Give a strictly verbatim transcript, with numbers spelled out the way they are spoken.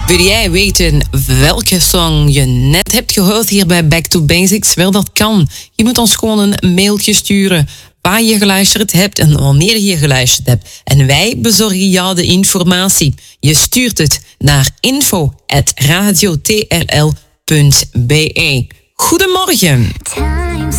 Wil jij weten welke song je net hebt gehoord hier bij Back to Basics? Wel, dat kan. Je moet ons gewoon een mailtje sturen waar je geluisterd hebt en wanneer je geluisterd hebt. En wij bezorgen jou de informatie. Je stuurt het naar info at radio t r l punt b e. Goedemorgen.